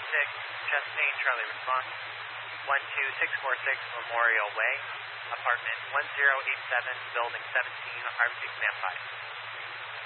Chastain, Charlie response. 12646 Memorial Way, apartment 1087, building 17, Harvey, command 5.